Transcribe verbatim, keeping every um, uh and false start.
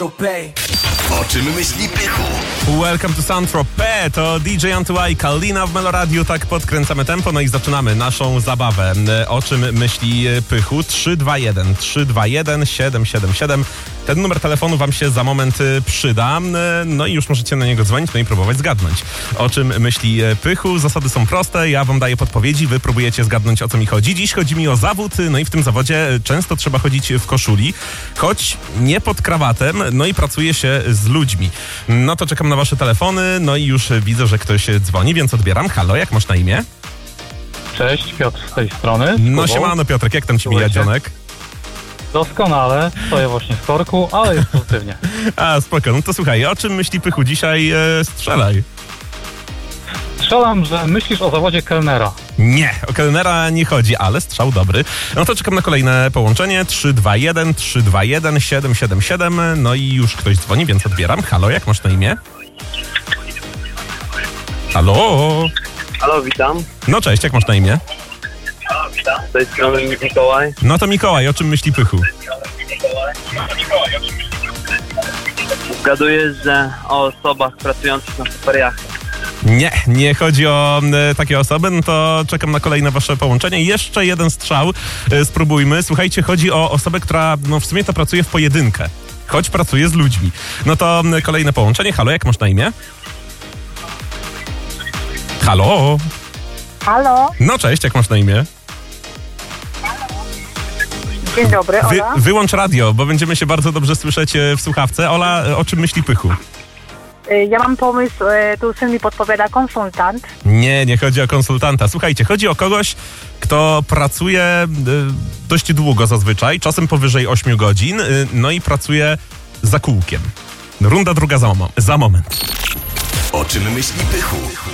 O czym myśli Pychu? Welcome to Saint-Tropez, to D J Antua i Kalina w Meloradiu. Tak podkręcamy tempo, no i zaczynamy naszą zabawę. O czym myśli Pychu? trzy dwa jeden trzy dwa jeden siedem siedem siedem. Ten numer telefonu wam się za moment przyda. No i już możecie na niego dzwonić, no i próbować zgadnąć. O czym myśli Pychu? Zasady są proste, ja wam daję podpowiedzi, wy próbujecie zgadnąć, o co mi chodzi. Dziś chodzi mi o zawód, no i w tym zawodzie często trzeba chodzić w koszuli, choć nie pod krawatem, no i pracuje się z ludźmi. No to czekam na wasze telefony, no i już widzę, że ktoś dzwoni, więc odbieram. Halo, jak masz na imię? Cześć, Piotr z tej strony. No siemano Piotrek, jak tam ci mija dzionek? Doskonale, stoję właśnie w korku, ale jest pozytywnie. A, spoko, no to słuchaj, o czym myśli Pychu dzisiaj? E, strzelaj. Strzelam, że myślisz o zawodzie kelnera. Nie, o kelnera nie chodzi, ale strzał dobry. No to czekam na kolejne połączenie. trzy dwa jeden trzy dwa jeden siedem siedem siedem. No i już ktoś dzwoni, więc odbieram. Halo, jak masz na imię? Halo? Halo, witam. No cześć, jak masz na imię? Z tej strony Mikołaj. No to Mikołaj, o czym myśli Pychu? Zgaduję, że o osobach pracujących na superjachtach. Nie, nie chodzi o e, takie osoby, no to czekam na kolejne wasze połączenie. Jeszcze jeden strzał, e, spróbujmy. Słuchajcie, chodzi o osobę, która no w sumie to pracuje w pojedynkę, choć pracuje z ludźmi. No to e, kolejne połączenie. Halo, jak masz na imię? Halo? Halo, No cześć, jak masz na imię? dzień dobry, Wy, Ola. wyłącz radio, bo będziemy się bardzo dobrze słyszeć e, w słuchawce. Ola, e, o czym myśli Pychu? Y, Ja mam pomysł, y, tu syn mi podpowiada konsultant. Nie, nie chodzi o konsultanta. Słuchajcie, chodzi o kogoś, kto pracuje y, dość długo zazwyczaj, czasem powyżej ośmiu godzin, y, no i pracuje za kółkiem. Runda druga za, mo- za moment. O czym myśli Pychu?